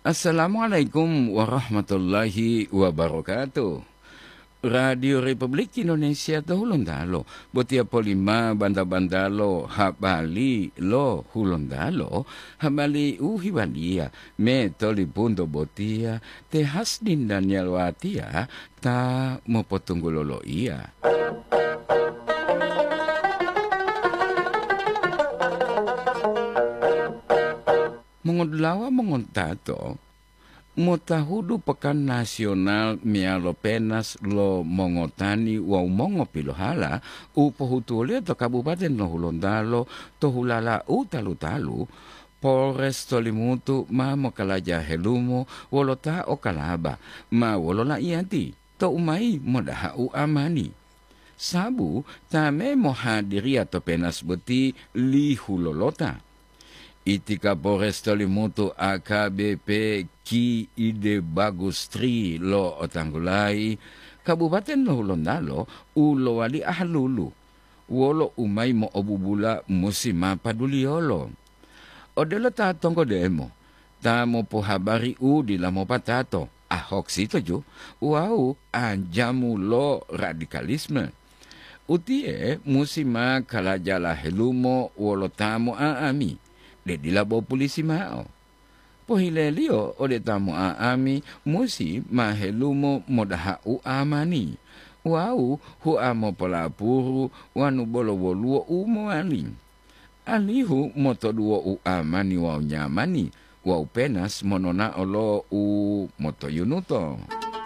Assalamualaikum warahmatullahi wabarakatuh. Radio Republik Indonesia Hulundalo, botia polima banda-bandalo, habali lo hulundalo, habali uhibalia, me tolipundo botia, te hasdin Daniel watia, ta mopotunggulolo iya. Mengudlawa mengontato, Motahudu Pekan Nasional mialo penas lo mongotani wau mongo pilohala upohutulia to Kabupaten lo Hulondalo to hulala utalu-talu Polres Tolimutu ma mokalaja helumo wolota o kalaba ma wolola ianti to umai modaha u amani. Sabu tame mohadiri atau penas beti li hulolota. Itika Polres Tolimutu AKBP Ki Ide Bagustri lo otanggulai Kabupaten lo Hulondalo ulo wali ahlulu wolo umai mo obubula musima paduliolo odelo tatongko demo tamo po habari di lamo patato ahok sito ju wau anjamu lo radikalisme utie musima kalajala helumo wolo tamo aami de dilabo polisi mao. Pohilelio o de tamu aami musi mahelumo modaha u amani. Wau hu amo polapuru wanu bolo woluo umo aling. Alihu motoduo u amani wau nyamani. Wau penas monona olo u motoyunuto.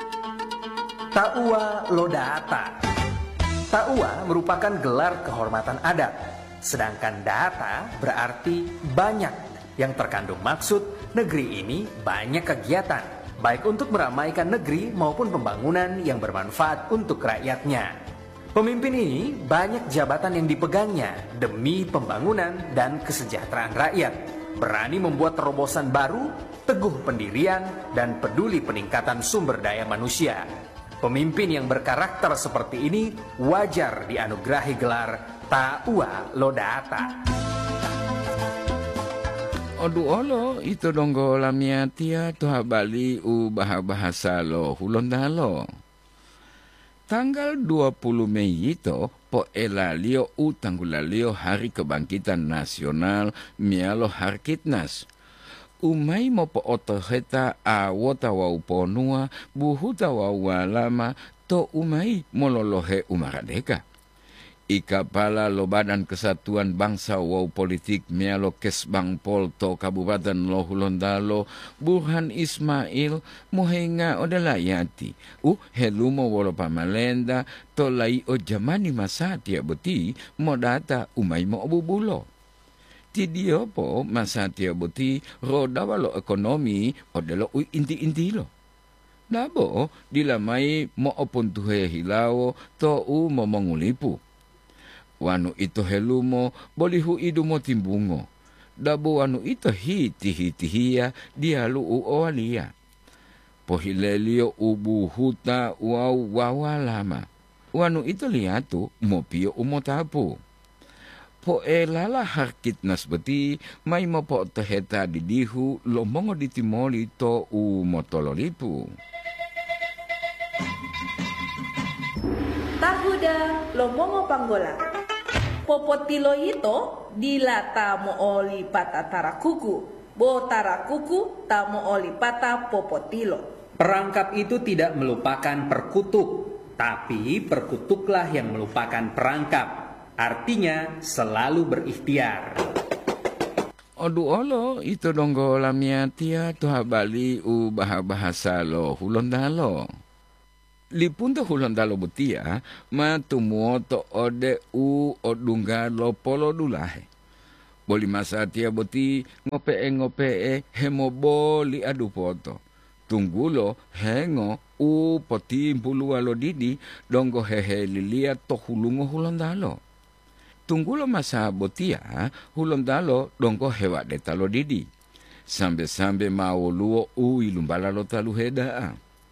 Taua Lodata. Taua merupakan gelar kehormatan adat. Sedangkan data berarti banyak, yang terkandung maksud negeri ini banyak kegiatan, baik untuk meramaikan negeri maupun pembangunan yang bermanfaat untuk rakyatnya. Pemimpin ini banyak jabatan yang dipegangnya demi pembangunan dan kesejahteraan rakyat, berani membuat terobosan baru, teguh pendirian, dan peduli peningkatan sumber daya manusia. Pemimpin yang berkarakter seperti ini wajar dianugerahi gelar Taua Lodata. Odu olo itu donggo lamiatia to habali u bahasa lo Hulondalo. Tanggal 20 Mei itu po elalio u tanggulalio Hari Kebangkitan Nasional mialo Harkitnas. Umai mo po otoheta awota wau ponua buhuta wau walama to umai mololohe umaradeka. Ikapala lo Badan Kesatuan Bangsa wau politik mialo Kesbang Polto Kabupaten lo Hulondalo Burhan Ismail mohenga odalayati helumo wolo pamalenda to lai o jamani masatia beti modata umai mo obubulo. Tidio po masatia beti roda walo ekonomi odelo inti-inti lo. Nabo dilamai mo opuntuhe hilao to momongulipu. Wanu ito helumo bolihu idumo timbungo. Dabo wanu ito hiti-hiti-hia dialu uoalia. Pohilelio ubu huta wawalama. Wanu ito liatu mopio umotapu. Po elala Harkitnas beti may mo po teheta didihu lomongo ditimoli to motololipu. Tahuda lomongo panggola. Popotilo ito dilata mo oli pata tarakuku. Bo tarakuku tamo oli pata popotilo. Perangkap itu tidak melupakan perkutut, tapi perkutuklah yang melupakan perangkap. Artinya selalu berikhtiar. Odu olo itu donggo lamiatia to habali u bahasa lo Hulondalo. Lipunto Hulondalo butia ma tumuoto ode u odungalo polo dulahe. Boli masatia buti ngope hemoboli adu poto. Tunggulo hengo u poti bulu alo didi donggo hehe lilia to hulungo Hulondalo. Tunggulo masa botia Hulondalo donggo hewa de talo didi. Sambe-sambe mau luo u ilumbala lo talu heda.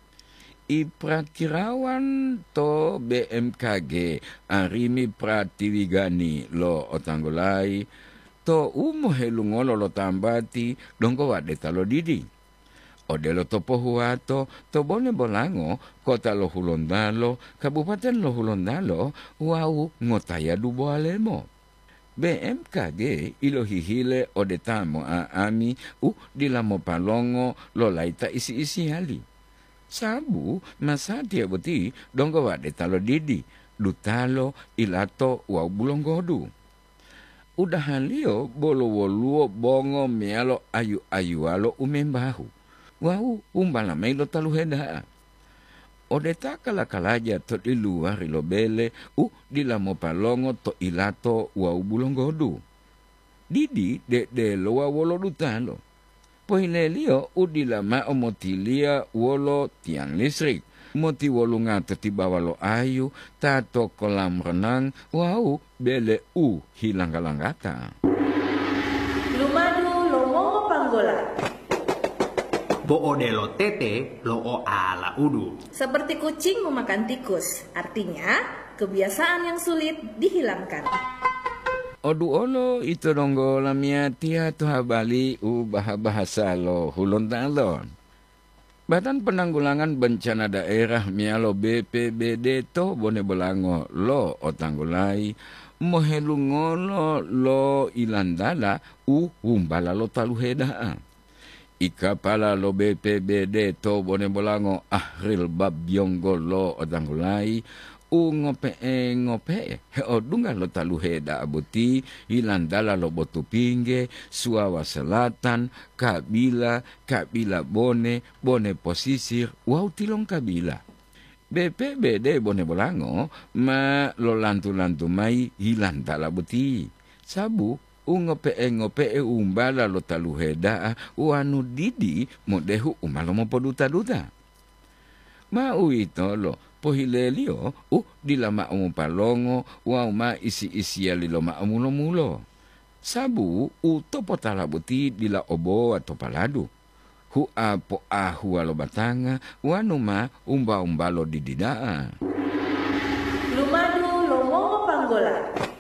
Iprakirawan to BMKG Arimi Pratiwigani lo otanggolai to helungolo lo tambati dongko wade talo didi. Odelo topo huato, to bone bolango, kota lo Hulondalo, kabupaten lo Hulondalo, wau ngotaya dubo alemo. BMKG ilo hihile odetamo ami dilamo palongo lo laita isi hali. Sabu masatia boti donggo wade talo didi, dutalo ilato wau bulonggodu. Udah halio bolo woluo bongo mialo ayu alo umembahu. Wau umbala melo talu heda. Odeta kala-kalaja to di luar ilo bele dilamo palongo to ilato wau bulonggodu. Didi de loa wolo dutalo. Poilelio dilama omotilia wolo tiang listrik. Moti wolo ngata tiba walo ayu, tato kolam renang, wau bele hilang kalanggata. Lumadu lomongo panggola. Bo'o de lo tete, lo o ala udu. Seperti kucing memakan tikus, artinya kebiasaan yang sulit dihilangkan. Odu olo itu donggo lamia tia tu habali bahasa lo Hulondalo. Badan Penanggulangan Bencana Daerah mialo BPBD to bone bolango lo otanggulai mohelungolo lo ilandala umbala lo taluheda. Ika pala lo BPBD to bone bolango ahril babyonggo lo otanggulai ngope dunga lo taluheda abuti ilandala lo botu pingge Suawa Selatan kabila bone posisir wau tilong kabila BPBD bone bolango ma lo lantu mai ilandala buti sabu ngope umbala lo taluheda anu didi modehu umalo mo poduta mau ito lo pohilelio dilama palongo wau ma isi alilo ma mulo sabu topo talabuti dila obo atau paladu po ahu alo batanga wanu ma umbalo dididaa. Lumadu lomongo panggola.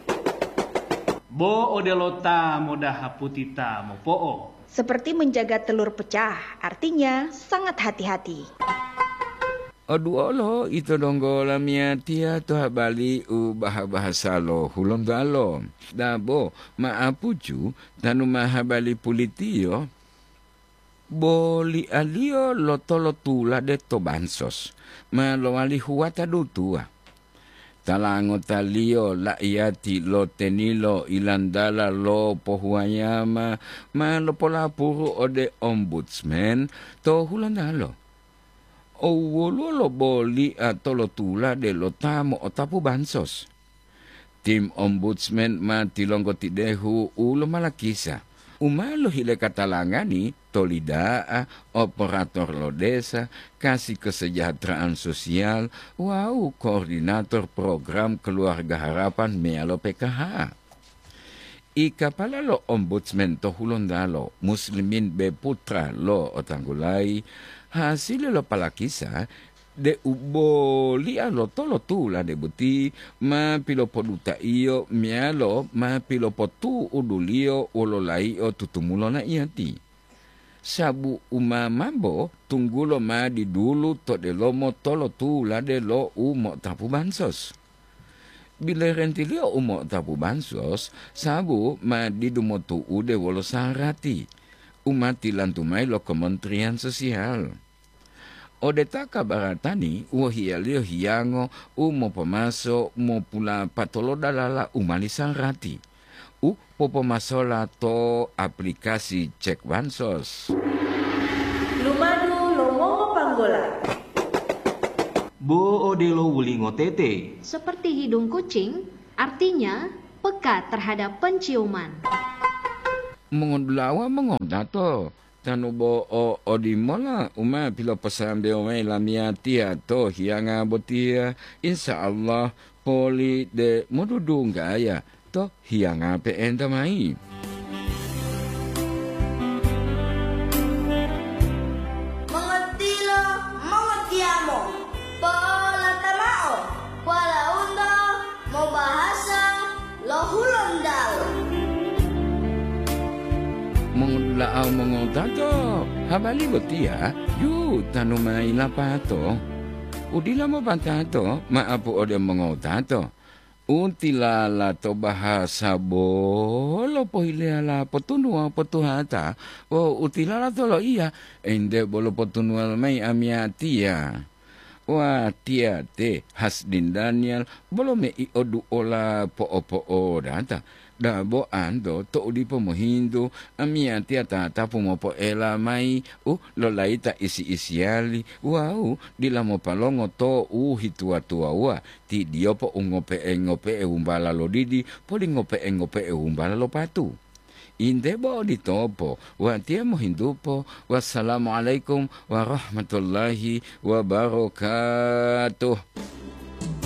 Bo odelota moda haputita mopo'o. Seperti menjaga telur pecah, artinya sangat hati-hati. Odu olo itu donggo lamia tia to habali bahasa lo Hulondalo. Dabo maapuju tanu mahabali pulitio. Boli alio lo tolo tula de to bansos. Ma lo ali huata dutua. Talango talio la iati lo tenilo ilandala lo pohuayama ma lo polapuru ode ombudsman to Hulondalo. O wolo lo boli atau lo tula de lo tamo o tapu bansos. Tim ombudsman ma tilonggo tidehu ulo malakisa. Umalo hile katalangani tolidaa operator lo desa kasih kesejahteraan sosial wau koordinator program keluarga harapan mealo PKH. Ika pala lo ombudsman to Hulondalo muslimin be putra lo otanggulai hasil lo palakisa de uboli alo tolo tula de buti ma pilo poduta iyo mialo ma pilo potu udulio ulolai o tutumulo na iati sabu umamabo tunggulo ma di dulu to de lomo tolo tula de lo umo tapu bansos bila rentilio umo tapu bansos sabu ma di dumotu ude wolo sarati umati lantumai lo Kementerian Sosial. Odeta kabaratani wahialio hiango mo pemaso mo pula patolo dalala umalisan rati. Popomasola to aplikasi cek bansos. Lumadu lomongo panggola. Bo odelo wulingo tete. Seperti hidung kucing, artinya peka terhadap penciuman. Mengondulawa mengondato. Tanu bo odimola uma pilo pasambe omai lamia tia to hianga botia insya Allah poli de modudung gaya to hianga pe enda mai. Mengetilo mengetiamo pola tamao pola undo mau bahasa lo Hulondalo. Mengundula Maau mongotato, habali botia, yu tanumai lapato. Udila mo patato, maapo ode mongotato. Untilala to bahasa bolo pohilala potunua potuhata. O utilala to lo iya, ende bolo potunua mai amiatia. Wah tia te hasdin Daniel bolo me I odu ola po data. Dabo ando to udi pomohindo amia tia tata pomopo ela mai lo laita isi-isiali wau dila mo palongo to hitua tua wa ti diopo ngope umbala lo didi poli ngope umbala lo patu. Inde bo ditopo wa tia mohindupo wassalamualaikum warahmatullahi wabarakatuh.